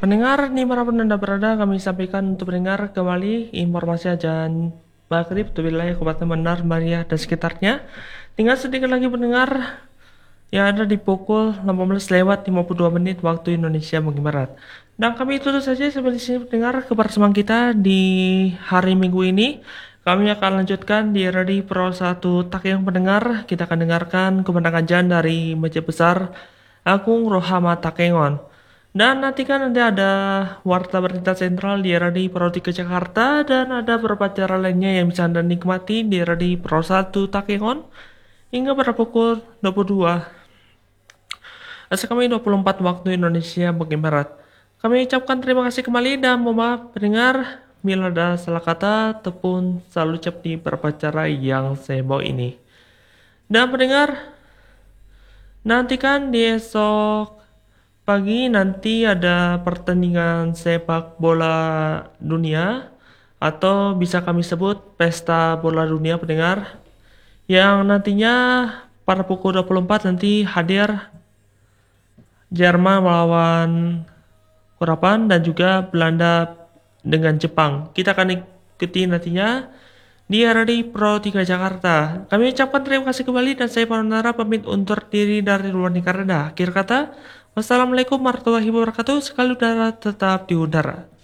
Pendengar dimanapun Anda berada, kami sampaikan untuk pendengar kembali informasi ajan maghrib untuk wilayah Kabupaten Bandar, Maria, dan sekitarnya. Tinggal sedikit lagi pendengar yang ada di pukul 18:52 waktu Indonesia bagian Barat. Dan kami tutup saja sampai di sini pendengar kebersamaan kita di hari Minggu ini. Kami akan lanjutkan di RRI Pro 1 yang pendengar. Kita akan dengarkan kemenangan Jan dari Masjid Besar Agung Rohama Takengon. Dan nanti kan nanti ada Warta Berita Sentral di RRI Pro 3 Jakarta dan ada beberapa acara lainnya yang bisa Anda nikmati di RRI Pro 1 Takengon hingga pada pukul 22. Asa kami 24 waktu Indonesia bagian Barat. Kami ucapkan terima kasih kembali dan mohon maaf pendengar bila ada salah kata ataupun salah ucap di beberapa acara yang saya bawa ini. Dan pendengar, nantikan di esok pagi nanti ada pertandingan sepak bola dunia atau bisa kami sebut pesta bola dunia pendengar yang nantinya pada pukul 24 nanti hadir Jerman melawan Harapan dan juga Belanda dengan Jepang. Kita akan ikuti nantinya di RRI Pro 3 Jakarta. Kami ucapkan terima kasih kembali dan saya Panonara pamit undur diri dari luar Nikarada. Akhir kata, wassalamualaikum warahmatullahi wabarakatuh. Sekali udara tetap di udara.